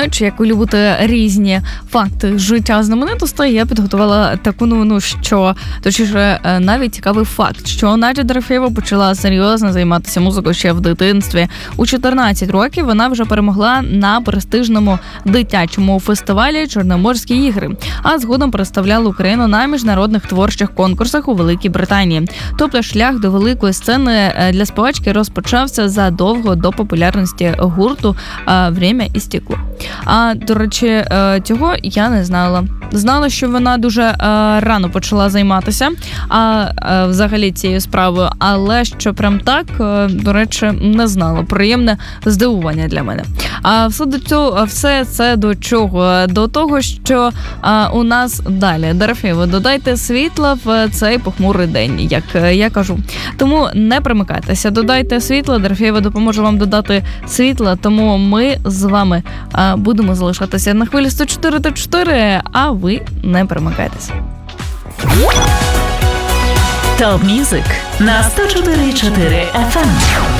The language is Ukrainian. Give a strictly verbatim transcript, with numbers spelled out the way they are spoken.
знаючи, як ви любите різні факти життя знаменитостей, я підготувала таку новину, що, точніше, навіть цікавий факт, що Надя Дорофєєва почала серйозно займатися музикою ще в дитинстві. У чотирнадцять років вона вже перемогла на престижному дитячому фестивалі «Чорноморські ігри», а згодом представляла Україну на міжнародних творчих конкурсах у Великій Британії. Тобто шлях до великої сцени для співачки розпочався задовго до популярності гурту «Время і стекло». А, до речі, цього я не знала. Знала, що вона дуже е, рано почала займатися а, е, взагалі цією справою, але що прям так, е, до речі, не знала. Приємне здивування для мене. А все до цього, все це до чого? До того, що е, у нас далі. Дорофєєва, додайте світла в цей похмурий день, як е, я кажу. Тому не примикайтеся, додайте світла, Дорофєєва допоможе вам додати світла, тому ми з вами е, будемо залишатися на хвилі сто чотири та чотири, а ви не перемикайтеся. Топ Мюзик на сто чотири і чотири еф ем.